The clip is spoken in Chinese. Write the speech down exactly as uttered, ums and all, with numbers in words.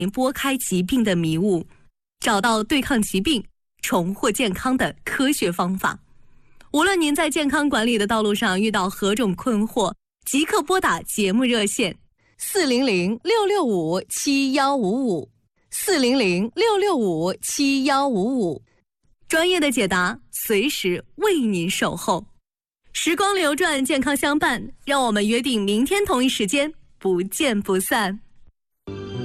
拨开疾病的迷雾，找到对抗疾病、重获健康的科学方法。无论您在健康管理的道路上遇到何种困惑，即刻拨打节目热线四零零六六五七幺五五四零零六六五七幺五五，专业的解答随时为您守候。时光流转，健康相伴，让我们约定明天同一时间不见不散。